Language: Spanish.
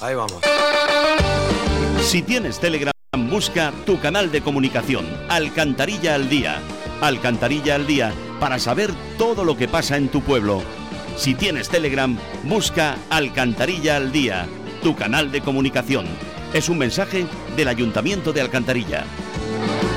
Ahí vamos. Si tienes Telegram, busca tu canal de comunicación, Alcantarilla al Día. Alcantarilla al Día, para saber todo lo que pasa en tu pueblo. Si tienes Telegram, busca Alcantarilla al Día, tu canal de comunicación. Es un mensaje del Ayuntamiento de Alcantarilla.